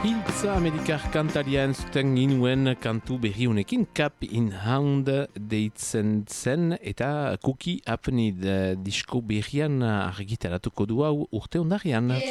Hiltz Amerikar kantaria entzuten ginuen kantu berriunekin Cap in Hand deitzen zen eta Cookie Happened disko berrian argitaratuko du hau urte ondarian.